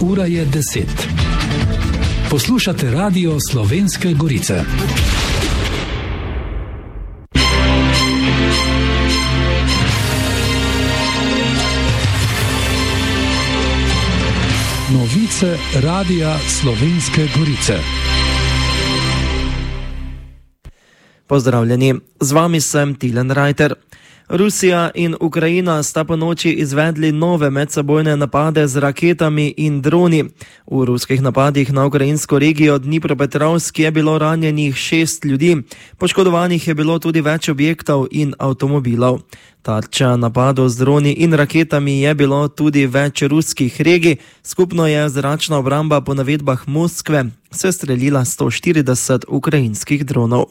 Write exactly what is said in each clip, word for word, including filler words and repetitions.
Ura je deset. Poslušate Radio Slovenske Gorice. Novice Radia Slovenske Gorice. Pozdravljeni, z vami sem Tilen Rajter. Rusija in Ukrajina sta po noči izvedli nove medsebojne napade z raketami in droni. V ruskih napadih na ukrajinsko regijo Dnipropetrovsk je bilo ranjenih šest ljudi, poškodovanih je bilo tudi več objektov in avtomobilov. Tarča napadov z droni in raketami je bilo tudi več ruskih regij, skupno je zračna obramba po navedbah Moskve sestrelila sto štirideset ukrajinskih dronov.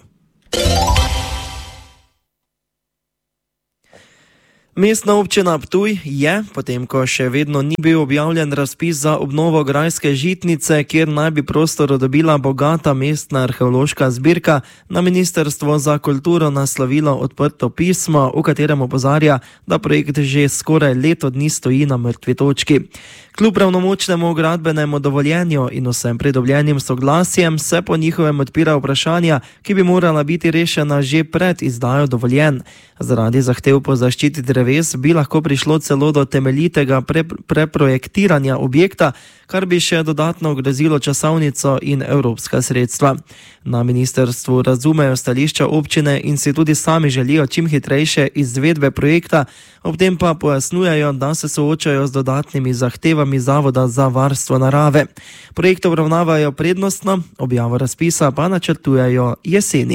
Mestna občina Ptuj je, potem ko še vedno ni bil objavljen razpis za obnovo grajske žitnice, kjer naj bi prostor dobila bogata mestna arheološka zbirka, na Ministrstvo za kulturo naslovilo odprto pismo, v katerem opozarja, da projekt že skoraj leto dni stoji na mrtvi točki. Kljub pravnomočnemu gradbenemu dovoljenju in vsem pridobljenim soglasjem se po njihovem odpira vprašanja, ki bi morala biti rešena že pred izdajo dovoljenj. Zaradi zahtev po zaščiti dreves bi lahko prišlo celo do temeljitega pre, preprojektiranja objekta, kar bi še dodatno ogrozilo časovnico in evropska sredstva. Na ministrstvu razumejo stališča občine in si tudi sami želijo čim hitrejše izvedbe projekta, ob tem pa pojasnjujejo, da se soočajo z dodatnimi zahtevami Zavoda za varstvo narave. Projekt obravnavajo prednostno, objavo razpisa pa načrtujejo jeseni.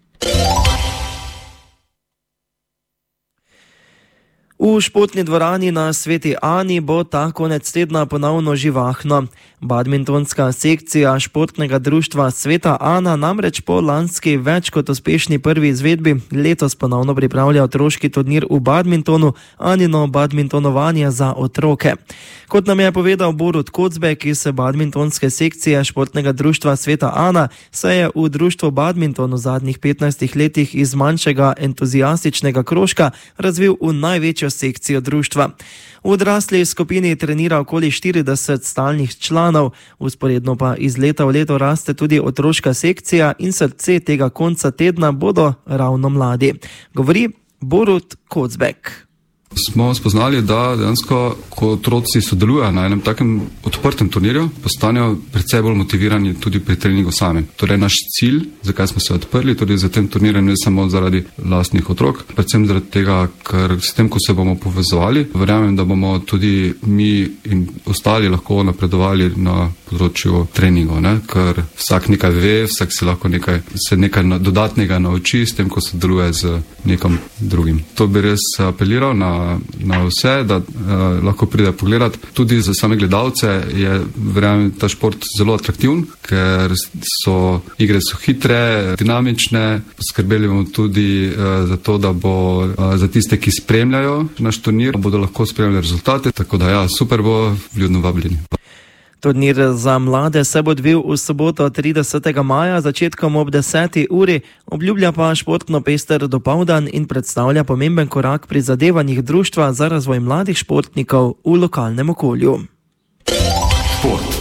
V športni dvorani na Sveti Ani bo ta konec tedna ponovno živahno. Badmintonska sekcija športnega društva Sveta Ana namreč po lanski več kot uspešni prvi izvedbi letos ponovno pripravlja otroški turnir v badmintonu, Anino badmintonovanje za otroke. Kot nam je povedal Borut Kocbek iz badmintonske sekcije športnega društva Sveta Ana, se je v društvu badminton v zadnjih petnajstih letih iz manjšega entuziastičnega krožka razvil v največjo sekcijo društva. V odrasli skupini trenira okoli štirideset stalnih članov, vzporedno pa iz leta v leto raste tudi otroška sekcija in srce tega konca tedna bodo ravno mladi. Govori Borut Kocbek. Smo spoznali, da dejansko, ko otroci sodelujejo na enem takem odprtem turnirju, postanejo precej bolj motivirani tudi pri treningu sami. Torej naš cilj, zakaj smo se odprli, tudi za tem turnirjem, ne samo zaradi lastnih otrok, predvsem zaradi tega, ker s tem, ko se bomo povezovali, verjamem, da bomo tudi mi in ostali lahko napredovali na področju treningov, ne? Ker vsak nekaj ve, vsak se lahko nekaj, se nekaj dodatnega nauči s tem, ko sodeluje z nekom drugim. To bi res apeliral na na vse, da uh, lahko pride pogledati. Tudi za same gledalce je, verjamem, ta šport zelo atraktivn, ker so igre so hitre, dinamične. Poskrbeli bomo tudi uh, za to, da bo uh, za tiste, ki spremljajo naš turnir, bodo lahko spremljali rezultate. Tako da ja, super bo, vljudno vabljeni. Turnir za mlade se bo odvil v soboto tridesetega maja začetkom ob deseti uri, obljublja pa športno pester dopoldan in predstavlja pomemben korak pri zadevanjih društva za razvoj mladih športnikov v lokalnem okolju. Šport.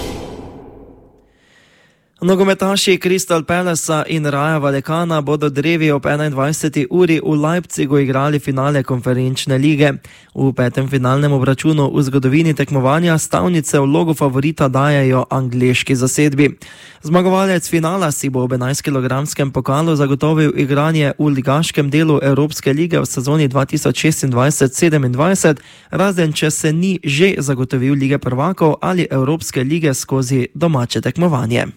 Nogometaši Crystal Palacea in Raja Vallecana bodo drevi ob enaindvajseti uri v Leipzigu igrali finale konferenčne lige. V petem finalnem obračunu v zgodovini tekmovanja stavnice v logo favorita dajejo angleški zasedbi. Zmagovalec finala si bo v enajstkilogramskem pokalu zagotovil igranje v ligaškem delu Evropske lige v sezoni dva tisoč šestindvajset sedemindvajset, razen če se ni že zagotovil lige prvakov ali Evropske lige skozi domače tekmovanje.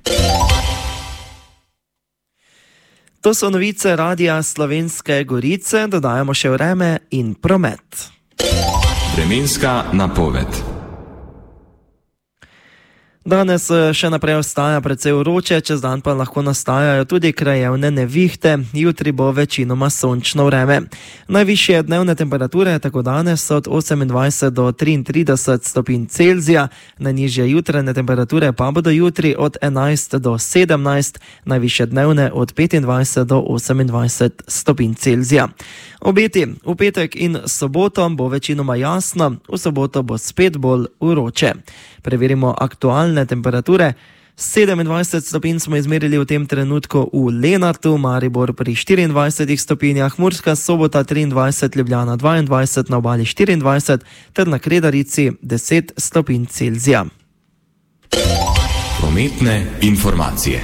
To so novice Radia Slovenske Gorice, dodajamo še vreme in promet. Vremenska napoved. Danes še naprej ostaja precej vroče, čez dan pa lahko nastajajo tudi krajevne nevihte, jutri bo večinoma sončno vreme. Najvišje dnevne temperature tako danes so od osemindvajset do triintrideset stopinj Celzija, najnižje jutranje temperature pa bodo jutri od enajst do sedemnajst, najvišje dnevne od petindvajset do osemindvajset stopinj Celzija. Obeti v petek in soboto bo večinoma jasno, v soboto bo spet bolj vroče. Preverimo aktualne temperature. sedemindvajset stopinj smo izmerili v tem trenutku v Lenartu, Maribor pri štiriindvajsetih stopinjah, Murska Sobota triindvajset, Ljubljana dvaindvajset, na Obali štiriindvajset ter na Kredarici deset stopinj Celzija. Prometne informacije.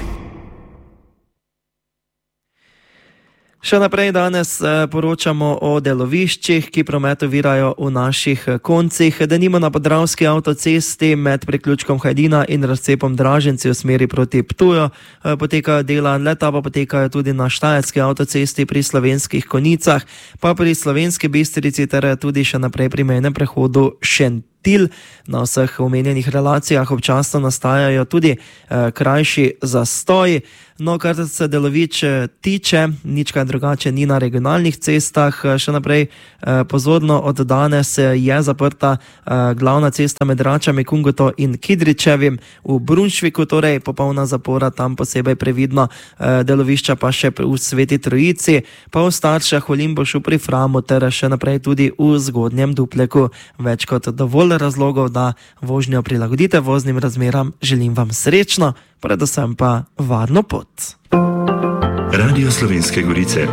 Še naprej danes poročamo o deloviščih, ki promet ovirajo v naših koncih. Denimo na Podravski avtocesti med priključkom Hajdina in razcepom Draženci v smeri proti Ptuju potekajo dela, leta pa potekajo tudi na Štajerski avtocesti pri Slovenskih Konjicah, pa pri Slovenski Bistrici ter tudi še naprej pri mejnem prehodu Šentilj. Na vseh omenjenih relacijah občasno nastajajo tudi eh, krajši zastoji. No, kar se delovič tiče, nič kaj drugače ni na regionalnih cestah. Še naprej eh, pozorno od danes je zaprta eh, glavna cesta med Račami, Kungoto in Kidričevim v Brunšviku, torej popolna zapora, tam posebej previdno, eh, delovišča pa še v Sveti Trojici, pa v Staršah, v Limbušu pri Framu ter še naprej tudi v Zgodnjem Dupleku. Več kot dovolj razlogov, da vožnjo prilagodite voznim razmeram. Želim vam srečno, predvsem pa varno pot. Radio Slovenske Gorice.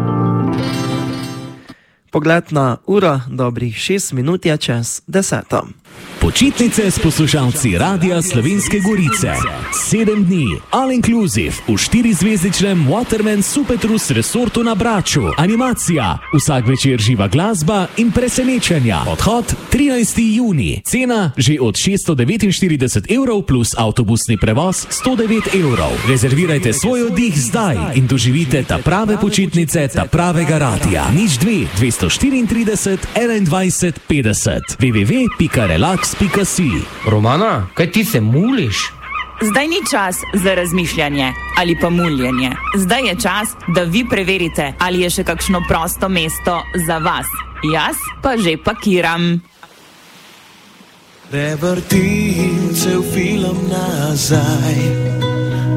Pogled na uro, dobrih šest minut je čez deseto. Počitnice s poslušalci Radia Slovenske Gorice. Sedem dni, all inclusive, v štirizvezdičnem Waterman Supertrus resortu na Braču. Animacija, vsak večer živa glasba in presenečenja. Odhod trinajsti junij. Cena že od šeststo devetinštirideset evrov plus avtobusni prevoz sto devet evrov. Rezervirajte svoj oddih zdaj in doživite ta prave počitnice, ta pravega radia. Nič dve, dvesto štiriintrideset, enaindvajset, petdeset. w w w pika relax pika si. Romana, kaj ti se muliš? Zdaj ni čas za razmišljanje ali pa muljenje. Zdaj je čas, da vi preverite, ali je še kakšno prosto mesto za vas. Jaz pa že pakiram. Prevrtim cel film nazaj.